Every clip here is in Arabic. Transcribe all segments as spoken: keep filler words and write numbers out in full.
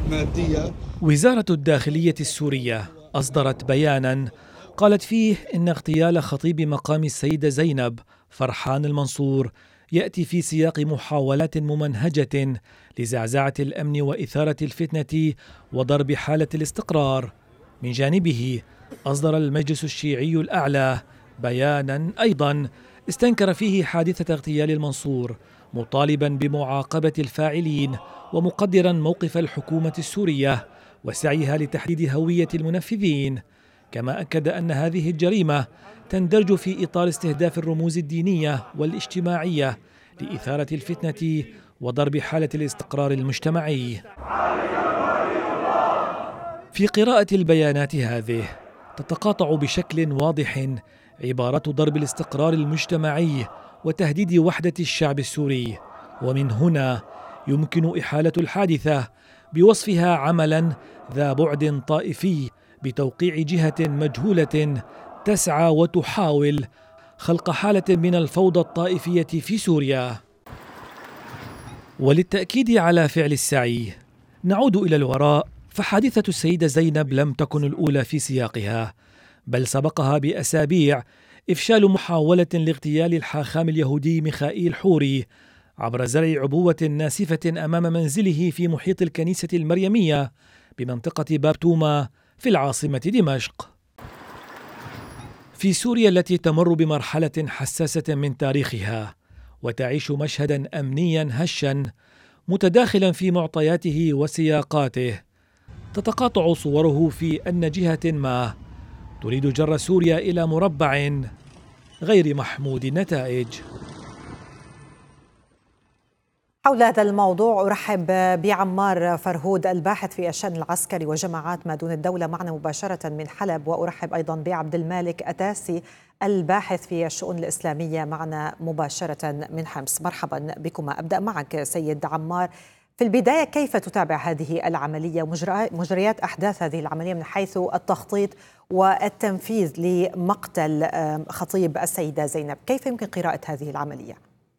مادية. وزارة الداخلية السورية أصدرت بياناً قالت فيه إن اغتيال خطيب مقام السيدة زينب فرحان المنصور يأتي في سياق محاولات ممنهجة لزعزعة الأمن وإثارة الفتنة وضرب حالة الاستقرار. من جانبه أصدر المجلس الشيعي الأعلى بياناً أيضاً استنكر فيه حادثة اغتيال المنصور، مطالباً بمعاقبة الفاعلين ومقدراً موقف الحكومة السورية وسعيها لتحديد هوية المنفذين. كما أكد أن هذه الجريمة تندرج في إطار استهداف الرموز الدينية والاجتماعية لإثارة الفتنة وضرب حالة الاستقرار المجتمعي. في قراءة البيانات هذه تتقاطع بشكل واضح عبارات ضرب الاستقرار المجتمعي وتهديد وحدة الشعب السوري، ومن هنا يمكن إحالة الحادثة بوصفها عملاً ذا بعد طائفي بتوقيع جهة مجهولة تسعى وتحاول خلق حالة من الفوضى الطائفية في سوريا. وللتأكيد على فعل السعي نعود إلى الوراء، فحادثة السيدة زينب لم تكن الأولى في سياقها، بل سبقها بأسابيع إفشال محاولة لاغتيال الحاخام اليهودي ميخائيل حوري عبر زرع عبوة ناسفة أمام منزله في محيط الكنيسة المريمية بمنطقة باب توما في العاصمة دمشق. في سوريا التي تمر بمرحلة حساسة من تاريخها وتعيش مشهدا أمنيا هشا متداخلا في معطياته وسياقاته، تتقاطع صوره في أن جهة ما تريد جر سوريا إلى مربع غير محمود النتائج. حول هذا الموضوع أرحب بعمار فرهود الباحث في الشأن العسكري وجماعات ما دون الدولة معنا مباشرة من حلب، وأرحب أيضا بعبد المالك أتاسي الباحث في الشؤون الإسلامية معنا مباشرة من حمص. مرحبا بكما. أبدأ معك سيد عمار، في البداية كيف تتابع هذه العملية ومجريات أحداث هذه العملية من حيث التخطيط والتنفيذ لمقتل خطيب السيدة زينب؟ كيف يمكن قراءة هذه العملية؟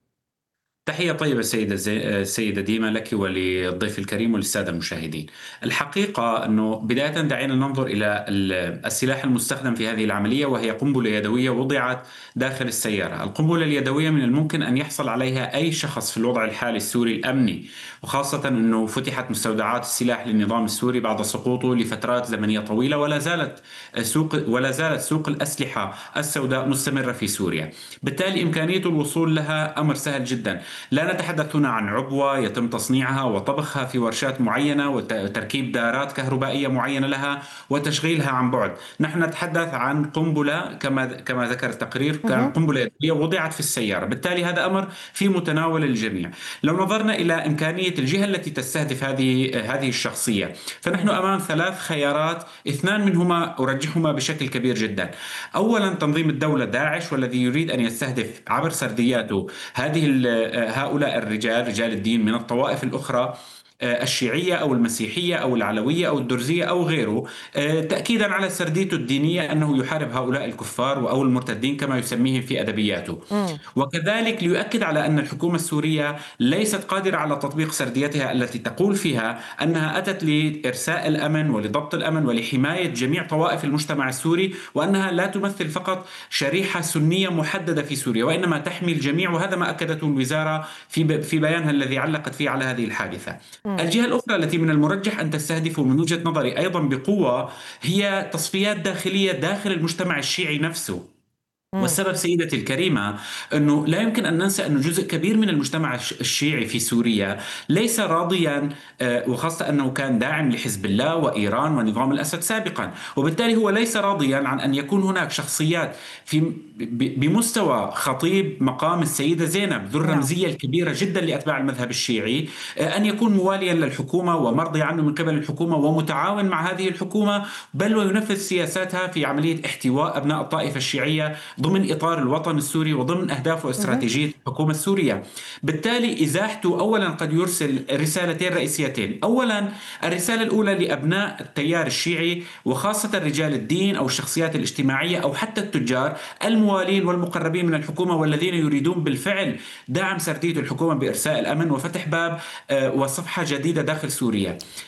تحية طيبة سيدة زي... سيدة ديما لك وللضيف الكريم وللسادة المشاهدين. الحقيقة أنه بداية دعينا ننظر إلى السلاح المستخدم في هذه العملية، وهي قنبلة يدوية وضعت داخل السيارة. القنبلة اليدوية من الممكن أن يحصل عليها أي شخص في الوضع الحالي السوري الأمني، وخاصة أنه فتحت مستودعات السلاح للنظام السوري بعد سقوطه لفترات زمنية طويلة، ولا زالت سوق ولا زالت سوق الأسلحة السوداء مستمرة في سوريا. بالتالي إمكانية الوصول لها أمر سهل جدا. لا نتحدث هنا عن عبوة يتم تصنيعها وطبخها في ورشات معينة وتركيب دارات كهربائية معينة لها وتشغيلها عن بعد. نحن نتحدث عن قنبلة كما كما ذكر التقرير، كان قنبلة يدوية وضعت في السيارة. بالتالي هذا أمر في متناول الجميع. لو نظرنا إلى إمكانية الجهة التي تستهدف هذه هذه الشخصية، فنحن أمام ثلاث خيارات، اثنان منهما أرجحهما بشكل كبير جدا. أولا تنظيم الدولة داعش، والذي يريد أن يستهدف عبر سردياته هذه هؤلاء الرجال رجال الدين من الطوائف الأخرى الشيعية أو المسيحية أو العلوية أو الدرزية أو غيره، تأكيدا على سرديته الدينية أنه يحارب هؤلاء الكفار أو المرتدين كما يسميهم في أدبياته. م. وكذلك ليؤكد على أن الحكومة السورية ليست قادرة على تطبيق سرديتها التي تقول فيها أنها أتت لإرساء الأمن ولضبط الأمن ولحماية جميع طوائف المجتمع السوري، وأنها لا تمثل فقط شريحة سنية محددة في سوريا، وإنما تحمي الجميع. وهذا ما أكدته الوزارة في في بيانها الذي علقت فيه على هذه الحادثة. الجهة الأخرى التي من المرجح أن تستهدف من وجهة نظري أيضا بقوة هي تصفيات داخلية داخل المجتمع الشيعي نفسه. والسبب سيدتي الكريمة أنه لا يمكن أن ننسى أن جزء كبير من المجتمع الشيعي في سوريا ليس راضيا، وخاصة أنه كان داعم لحزب الله وإيران ونظام الأسد سابقا، وبالتالي هو ليس راضيا عن أن يكون هناك شخصيات في بمستوى خطيب مقام السيدة زينب ذو الرمزية الكبيرة جدا لأتباع المذهب الشيعي أن يكون مواليا للحكومة ومرضي عنه من قبل الحكومة ومتعاون مع هذه الحكومة، بل وينفذ سياساتها في عملية احتواء أبناء الطائفة الشيعية ضمن إطار الوطن السوري وضمن أهداف واستراتيجية الحكومة السورية. بالتالي إزاحته أولا قد يرسل رسالتين رئيسيتين. أولا الرسالة الأولى لأبناء التيار الشيعي وخاصة رجال الدين أو الشخصيات الاجتماعية أو حتى التجار الموالين والمقربين من الحكومة والذين يريدون بالفعل دعم سردية الحكومة بإرساء الأمن وفتح باب وصفحة جديدة داخل سوريا.